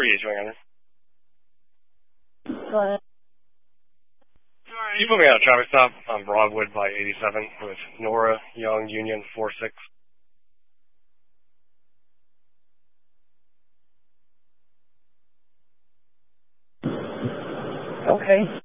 are you doing on this? Go ahead. Sorry, you put me on a traffic stop on Broadwood by 87 with Nora Young, Union 46. Okay.